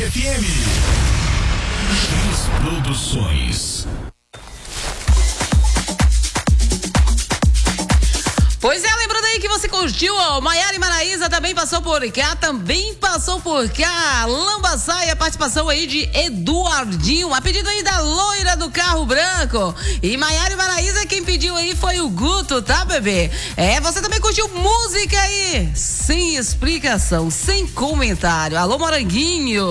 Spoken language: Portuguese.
FM. X Produções. Pois é, lembrando aí que você curtiu, ó, Maiara e Maraísa também passou por cá, Lambaçaia, participação aí de Eduardinho, a pedido aí da loira do carro branco. E Maiara e Maraísa, quem pediu aí foi o Guto, tá, bebê? Você também curtiu música aí, sem explicação, sem comentário. Alô, Moranguinho.